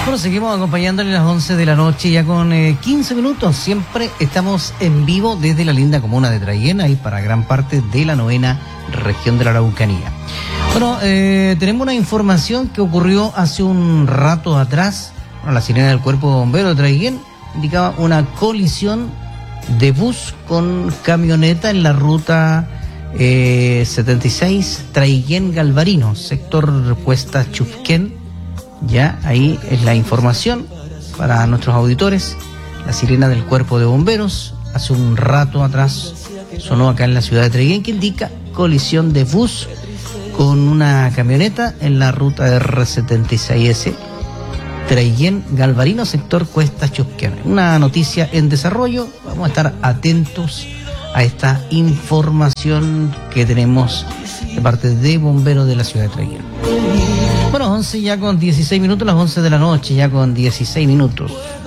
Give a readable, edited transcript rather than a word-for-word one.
Bueno, seguimos acompañándole a las 11 de la noche, ya con 15 minutos. Siempre estamos en vivo desde la linda comuna de Traiguén, ahí para gran parte de la 9ª región de la Araucanía. Bueno, tenemos una información que ocurrió hace un rato atrás. Bueno, la sirena del Cuerpo de Bomberos de Traiguén indicaba una colisión de bus con camioneta en la ruta 76 Traiguén-Galvarino, sector Cuesta Chufquén. Ya, ahí es la información para nuestros auditores. La sirena del Cuerpo de Bomberos hace un rato atrás sonó acá en la ciudad de Traiguén, que indica colisión de bus con una camioneta en la ruta R76S Traiguén Galvarino, sector Cuesta Chufquén. Una noticia en desarrollo. Vamos a estar atentos a esta información que tenemos de parte de bomberos de la ciudad de Traiguén. Bueno, 11 ya con 16 minutos, las 11 de la noche ya con 16 minutos.